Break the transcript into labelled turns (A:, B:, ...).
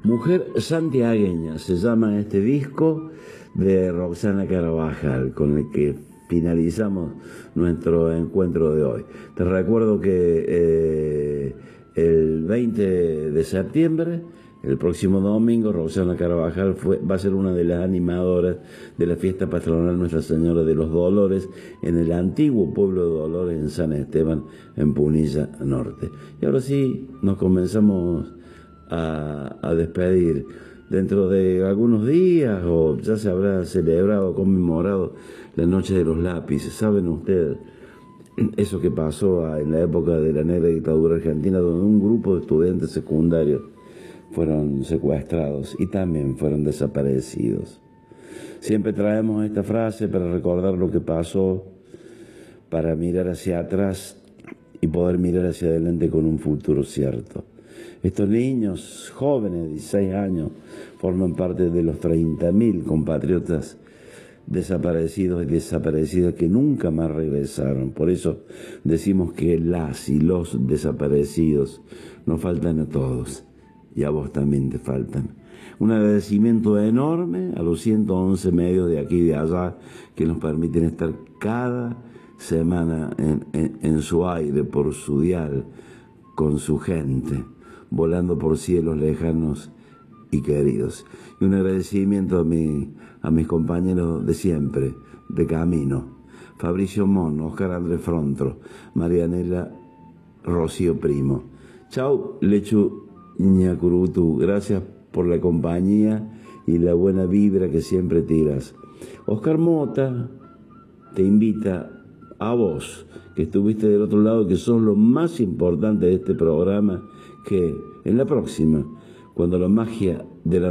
A: Mujer santiagueña se llama este disco de Roxana Carabajal, con el que finalizamos nuestro encuentro de hoy. Te recuerdo que el 20 de septiembre, el próximo domingo, Roxana Carabajal va a ser una de las animadoras de la fiesta patronal Nuestra Señora de los Dolores en el antiguo pueblo de Dolores, en San Esteban, en Punilla Norte. Y ahora sí, nos comenzamos a despedir. Dentro de algunos días, o ya se habrá celebrado, conmemorado la Noche de los Lápices. ¿Saben ustedes eso que pasó en la época de la negra dictadura argentina, donde un grupo de estudiantes secundarios fueron secuestrados y también fueron desaparecidos? Siempre traemos esta frase para recordar lo que pasó, para mirar hacia atrás y poder mirar hacia adelante con un futuro cierto. Estos niños jóvenes de 16 años forman parte de los 30.000 compatriotas desaparecidos y desaparecidas que nunca más regresaron. Por eso decimos que las y los desaparecidos nos faltan a todos, y a vos también te faltan. Un agradecimiento enorme a los 111 medios de aquí y de allá que nos permiten estar cada semana en su aire, por su dial, con su gente, volando por cielos lejanos y queridos. Y un agradecimiento a mis compañeros de siempre, de camino: Fabricio Mon, Oscar Andrés Frontro, Marianela Rocío Primo. Chau, Lechu Ñacurutu, gracias por la compañía y la buena vibra que siempre tiras. Oscar Mota te invita a vos, que estuviste del otro lado, que sos lo más importante de este programa, que en la próxima, cuando la magia de la